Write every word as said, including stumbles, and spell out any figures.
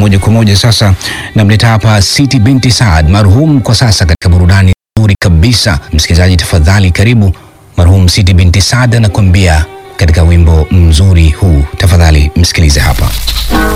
moja kwa moja sasa namleta hapa Siti binti Saad, marhum kwa sasa katika burudani nzuri kabisa. Msikilizaji tafadhali karibu. Marhum Siti binti Saad anakuambia katika wimbo mzuri huu, tafadhali msikilize hapa.